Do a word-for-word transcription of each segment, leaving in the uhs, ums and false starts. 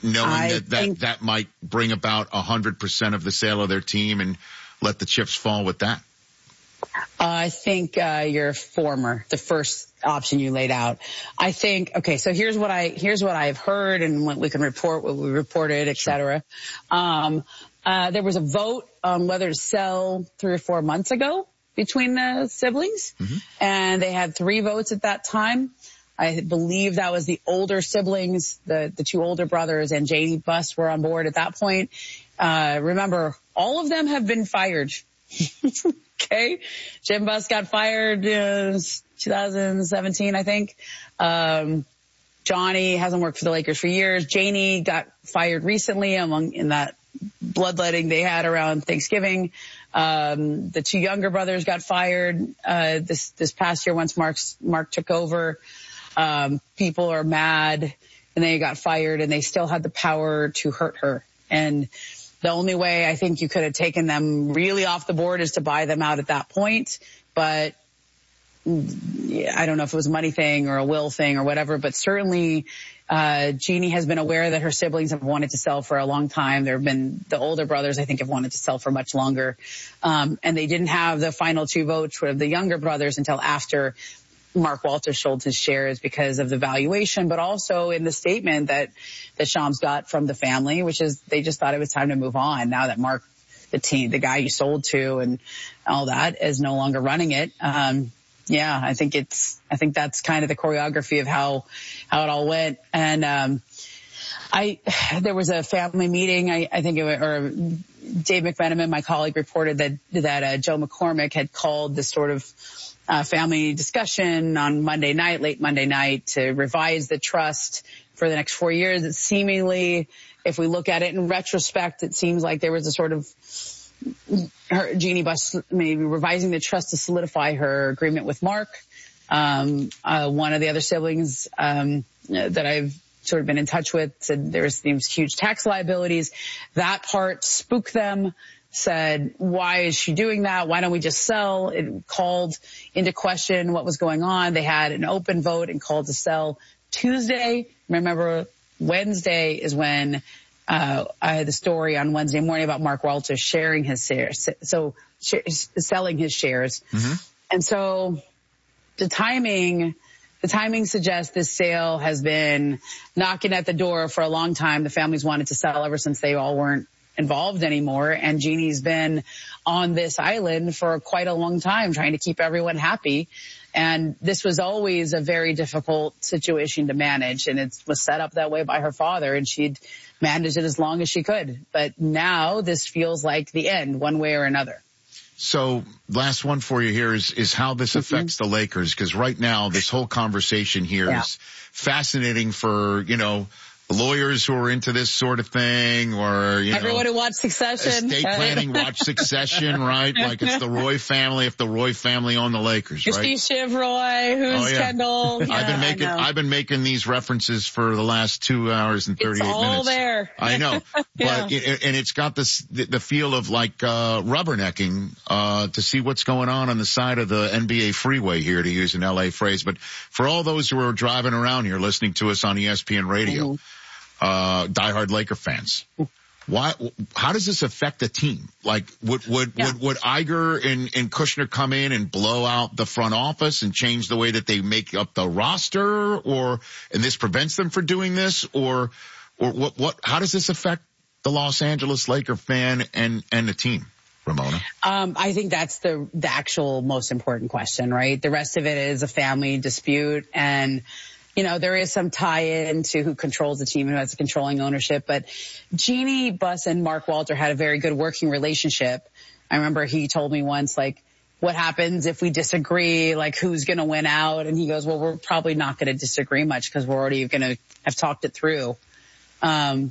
knowing I that that, think, that might bring about one hundred percent of the sale of their team and let the chips fall with that? I think uh, your former, the first option you laid out. I think, okay, so here's what I, here's what I've heard and what we can report, what we reported, et cetera. Sure. Um, uh, there was a vote on whether to sell three or four months ago between the siblings. Mm-hmm. And they had three votes at that time. I believe that was the older siblings, the, the two older brothers, and Janie Buss were on board at that point. Uh, remember, all of them have been fired. Okay. Jim Buss got fired uh, two thousand seventeen, I think. Um, Johnny hasn't worked for the Lakers for years. Janie got fired recently among in that bloodletting they had around Thanksgiving. Um, the two younger brothers got fired uh, this this past year once Mark's, Mark took over. Um, people are mad and they got fired and they still had the power to hurt her. And the only way I think you could have taken them really off the board is to buy them out at that point. But yeah, I don't know if it was a money thing or a will thing or whatever, but certainly uh Jeannie has been aware that her siblings have wanted to sell for a long time. There have been the older brothers, I think, have wanted to sell for much longer. Um and they didn't have the final two votes for the younger brothers until after Mark Walters sold his shares because of the valuation, but also in the statement that, that Shams got from the family, which is they just thought it was time to move on now that Mark, the team, the guy you sold to and all that is no longer running it. Um, yeah, I think it's, I think that's kind of the choreography of how, how it all went. And, um, I, there was a family meeting, I, I think it was, or Dave McMenamin, my colleague, reported that, that, uh, Joe McCormick had called this sort of, Uh, family discussion on Monday night, late Monday night, to revise the trust for the next four years. It's seemingly, if we look at it in retrospect, it seems like there was a sort of her, Jeannie Buss maybe revising the trust to solidify her agreement with Mark. Um, uh, one of the other siblings um, that I've sort of been in touch with said there's these huge tax liabilities. That part spooked them. Said, why is she doing that? Why don't we just sell? It called into question what was going on. They had an open vote and called to sell Tuesday. Remember, Wednesday is when uh I had the story on Wednesday morning about Mark Walters sharing his shares, so sh- selling his shares. Mm-hmm. And so the timing, the timing suggests this sale has been knocking at the door for a long time. The families wanted to sell ever since they all weren't involved anymore, and Jeannie's been on this island for quite a long time trying to keep everyone happy, and this was always a very difficult situation to manage, and it was set up that way by her father, and she'd managed it as long as she could. But now this feels like the end, one way or another. So last one for you here is, is how this affects mm-hmm. the Lakers, because right now this whole conversation here yeah. is fascinating for, you know, lawyers who are into this sort of thing, or, you know, everyone who watched Succession. Estate planning, watch Succession, right? Like it's the Roy family, if the Roy family owned the Lakers, right? Is Steve Roy? Who's oh, yeah. Kendall? Yeah, I've been making, I've been making these references for the last two hours and thirty-eight it's all minutes. there. I know, yeah. but it, and it's got this the, the feel of like uh rubbernecking uh to see what's going on on the side of the N B A freeway here, to use an L A phrase. But for all those who are driving around here listening to us on E S P N Radio. Mm-hmm. Uh, diehard Laker fans. Why, how does this affect the team? Like, would, would, yeah. would, would Iger and, and Kushner come in and blow out the front office and change the way that they make up the roster, or, and this prevents them from doing this, or, or what, what, how does this affect the Los Angeles Laker fan and, and the team? Ramona? Um, I think that's the, the actual most important question, right? The rest of it is a family dispute, and you know, there is some tie-in to who controls the team, who has the controlling ownership. But Jeannie Buss and Mark Walter had a very good working relationship. I remember he told me once, like, what happens if we disagree? Like, who's going to win out? And he goes, well, we're probably not going to disagree much because we're already going to have talked it through. Um,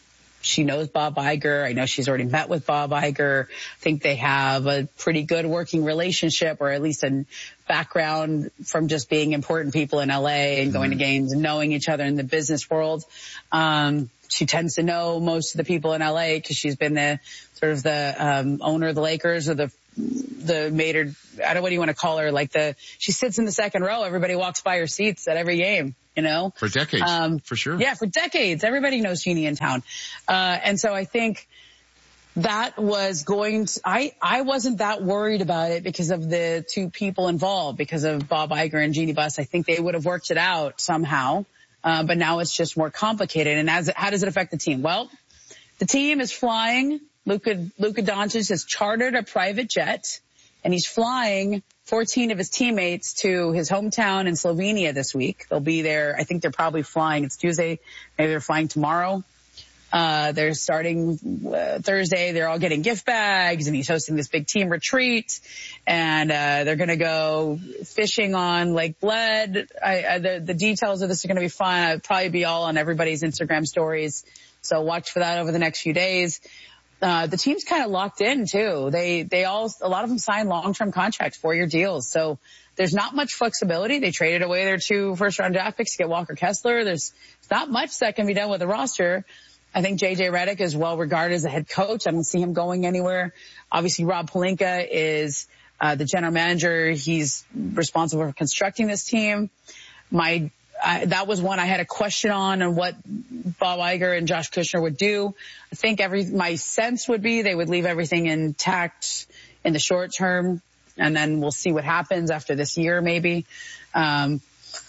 she knows Bob Iger. I know she's already met with Bob Iger. I think they have a pretty good working relationship, or at least a background from just being important people in L A and going mm-hmm. to games and knowing each other in the business world. Um, she tends to know most of the people in L A because she's been the sort of the um, owner of the Lakers, or the the Mater, I don't know what do you want to call her, like the, she sits in the second row. Everybody walks by her seats at every game, you know? For decades, um, for sure. Yeah, for decades. Everybody knows Jeannie in town. Uh, and so I think that was going to, I, I wasn't that worried about it because of the two people involved, because of Bob Iger and Jeannie Buss. I think they would have worked it out somehow. Uh, but now it's just more complicated. And as, how does it affect the team? Well, the team is flying. Luka, Luka Doncic has chartered a private jet and he's flying fourteen of his teammates to his hometown in Slovenia this week. They'll be there. I think they're probably flying. It's Tuesday. Maybe they're flying tomorrow. Uh, they're starting uh, Thursday. They're all getting gift bags and he's hosting this big team retreat and, uh, they're going to go fishing on Lake Bled. I, I, the, the details of this are going to be fun. It'll probably be all on everybody's Instagram stories. So watch for that over the next few days. Uh, the team's kind of locked in too. They, they all, a lot of them signed long-term contracts, four-year deals. So there's not much flexibility. They traded away their two first-round draft picks to get Walker Kessler. There's not much that can be done with the roster. I think J J Redick is well regarded as a head coach. I don't see him going anywhere. Obviously, Rob Pelinka is uh, the general manager. He's responsible for constructing this team. My uh, that was one I had a question on and what Bob Iger and Josh Kushner would do. I think every my sense would be they would leave everything intact in the short term, and then we'll see what happens after this year, maybe. Um,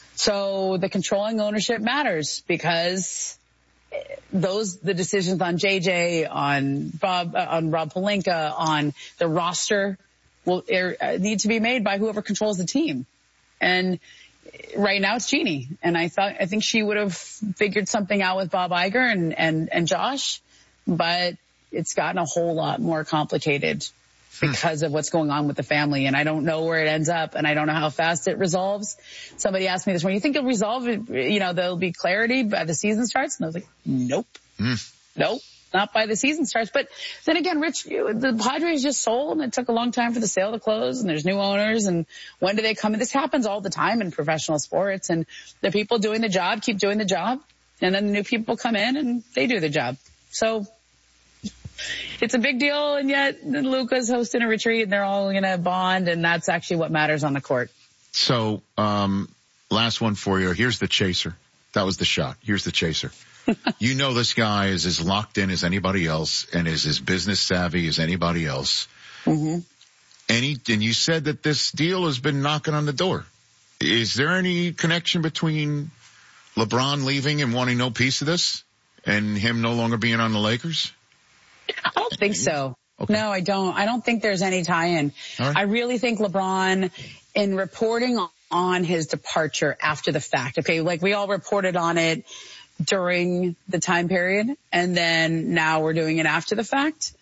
so the controlling ownership matters because those, the decisions on J J, on Bob, uh, on Rob Pelinka, on the roster will er, need to be made by whoever controls the team. And right now it's Jeannie. And I thought, I think she would have figured something out with Bob Iger and, and, and Josh, but it's gotten a whole lot more complicated because of what's going on with the family. And I don't know where it ends up and I don't know how fast it resolves. Somebody asked me this morning, you think it'll resolve, you know, there'll be clarity by the season starts? And I was like, nope, mm. nope, not by the season starts. But then again, Rich, the Padres just sold and it took a long time for the sale to close and there's new owners. And when do they come in? This happens all the time in professional sports, and the people doing the job keep doing the job. And then the new people come in and they do the job. So it's a big deal, and yet Luka's hosting a retreat, and they're all going to bond, and that's actually what matters on the court. So, um, last one for you. Here's the chaser. That was the shot. Here's the chaser. You know this guy is as locked in as anybody else and is as business savvy as anybody else. Mm-hmm. Any, and you said that this deal has been knocking on the door. Is there any connection between LeBron leaving and wanting no piece of this and him no longer being on the Lakers? I don't think so. Okay. No, I don't. I don't think there's any tie-in. Right. I really think LeBron, in reporting on his departure after the fact, okay, like we all reported on it during the time period, and then now we're doing it after the fact.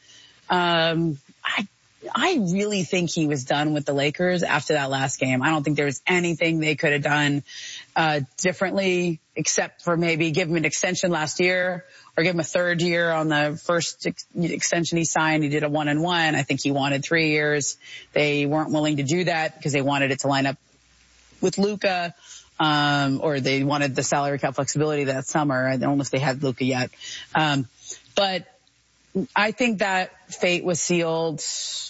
Um, I, I really think he was done with the Lakers after that last game. I don't think there was anything they could have done, uh, differently, except for maybe give him an extension last year or give him a third year on the first ex- extension he signed. He did a one and one. I think he wanted three years. They weren't willing to do that because they wanted it to line up with Luka. Um, or they wanted the salary cap flexibility that summer. I don't know if they had Luka yet. Um, but I think that fate was sealed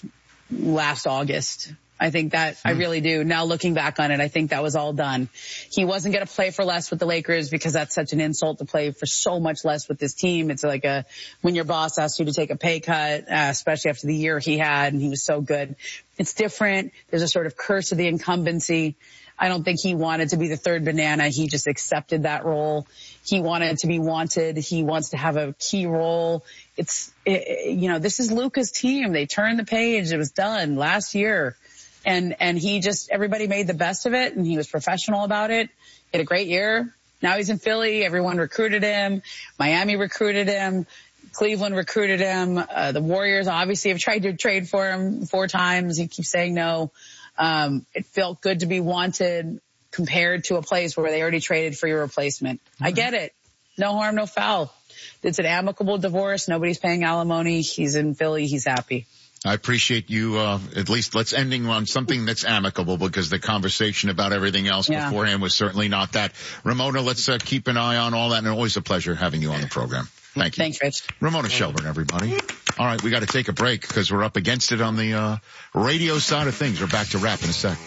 last August. I think that, mm. I really do. Now looking back on it, I think that was all done. He wasn't going to play for less with the Lakers because that's such an insult to play for so much less with this team. It's like a, when your boss asks you to take a pay cut, uh, especially after the year he had and he was so good. It's different. There's a sort of curse of the incumbency. I don't think he wanted to be the third banana. He just accepted that role. He wanted to be wanted. He wants to have a key role. It's, it, you know, this is Luka's team. They turned the page. It was done last year. And, and he just, everybody made the best of it and he was professional about it. He had a great year. Now he's in Philly. Everyone recruited him. Miami recruited him. Cleveland recruited him. Uh, the Warriors obviously have tried to trade for him four times. He keeps saying no. Um, it felt good to be wanted compared to a place where they already traded for your replacement. Mm-hmm. I get it. No harm, no foul. It's an amicable divorce. Nobody's paying alimony. He's in Philly. He's happy. I appreciate you, uh, at least let's ending on something that's amicable because the conversation about everything else yeah. beforehand was certainly not that. Ramona, let's uh, keep an eye on all that, and always a pleasure having you on the program. Thank you. Thanks, Rich. Ramona Shelburne, everybody. All right, we got to take a break because we're up against it on the uh radio side of things. We're back to rap in a sec.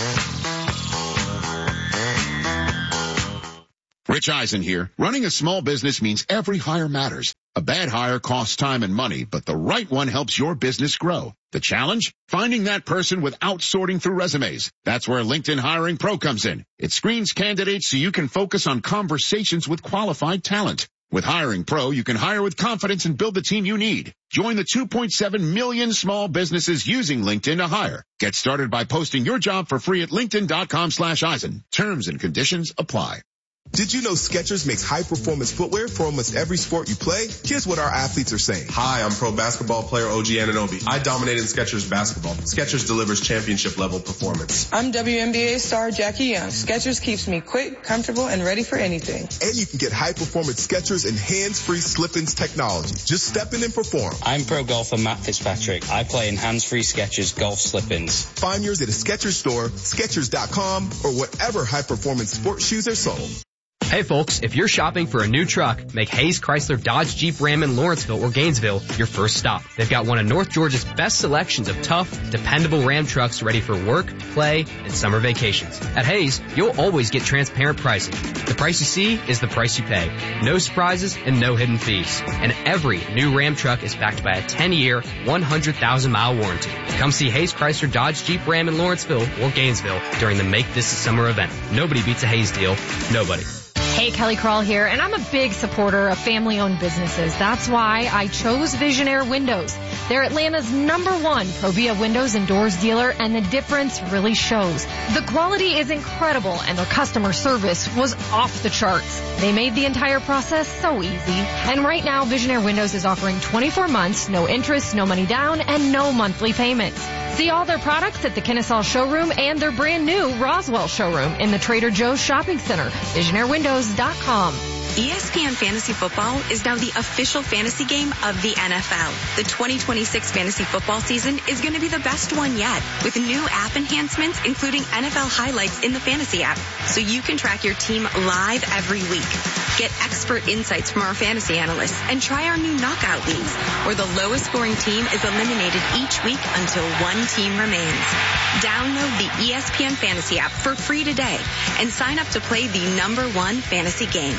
Rich Eisen here. Running a small business means every hire matters. A bad hire costs time and money, but the right one helps your business grow. The challenge? Finding that person without sorting through resumes. That's where LinkedIn Hiring Pro comes in. It screens candidates so you can focus on conversations with qualified talent. With Hiring Pro, you can hire with confidence and build the team you need. Join the two point seven million small businesses using LinkedIn to hire. Get started by posting your job for free at linkedin.com slash Eisen. Terms and conditions apply. Did you know Skechers makes high-performance footwear for almost every sport you play? Here's what our athletes are saying. Hi, I'm pro basketball player O G Anunoby. I dominate in Skechers basketball. Skechers delivers championship-level performance. I'm W N B A star Jackie Young. Skechers keeps me quick, comfortable, and ready for anything. And you can get high-performance Skechers and hands-free slip-ins technology. Just step in and perform. I'm pro golfer Matt Fitzpatrick. I play in hands-free Skechers golf slip-ins. Find yours at a Skechers store, Skechers dot com, or whatever high-performance sports shoes are sold. Hey folks, if you're shopping for a new truck, make Hayes Chrysler Dodge Jeep Ram in Lawrenceville or Gainesville your first stop. They've got one of North Georgia's best selections of tough, dependable Ram trucks ready for work, play, and summer vacations. At Hayes, you'll always get transparent pricing. The price you see is the price you pay. No surprises and no hidden fees. And every new Ram truck is backed by a ten-year, one hundred thousand mile warranty. Come see Hayes Chrysler Dodge Jeep Ram in Lawrenceville or Gainesville during the Make This a Summer event. Nobody beats a Hayes deal. Nobody. Hey, Kelly Crawl here, and I'm a big supporter of family-owned businesses. That's why I chose Visionaire Windows. They're Atlanta's number one Provia windows and doors dealer, and the difference really shows. The quality is incredible, and their customer service was off the charts. They made the entire process so easy. And right now, Visionaire Windows is offering twenty-four months, no interest, no money down, and no monthly payments. See all their products at the Kennesaw showroom and their brand new Roswell showroom in the Trader Joe's shopping center. Visionaire Windows dot com. E S P N Fantasy Football is now the official fantasy game of the N F L. The twenty twenty-six fantasy football season is going to be the best one yet, with new app enhancements, including N F L highlights in the fantasy app, so you can track your team live every week. Get expert insights from our fantasy analysts and try our new knockout leagues, where the lowest scoring team is eliminated each week until one team remains. Download the E S P N Fantasy app for free today and sign up to play the number one fantasy game.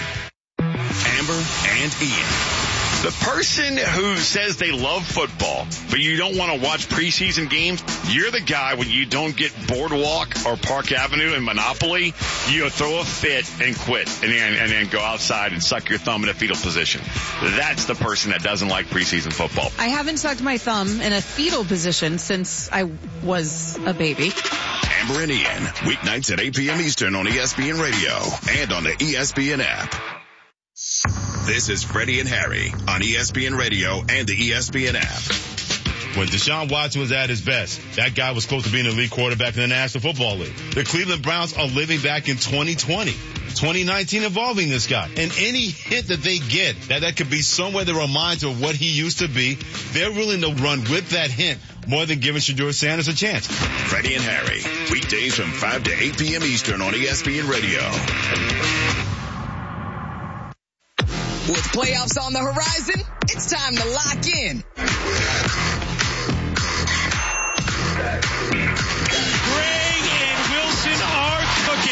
Amber and Ian. The person who says they love football, but you don't want to watch preseason games, you're the guy when you don't get Boardwalk or Park Avenue and Monopoly, you throw a fit and quit and then, and then go outside and suck your thumb in a fetal position. That's the person that doesn't like preseason football. I haven't sucked my thumb in a fetal position since I was a baby. Amber and Ian, weeknights at eight p.m. Eastern on E S P N Radio and on the E S P N app. This is Freddie and Harry on E S P N Radio and the E S P N app. When Deshaun Watson was at his best, that guy was close to being the elite quarterback in the National Football League. The Cleveland Browns are living back in twenty twenty. twenty nineteen involving this guy. And any hint that they get that that could be somewhere that reminds of what he used to be, they're willing to run with that hint more than giving Shedeur Sanders a chance. Freddie and Harry, weekdays from five to eight p.m. Eastern on E S P N Radio. With playoffs on the horizon, it's time to lock in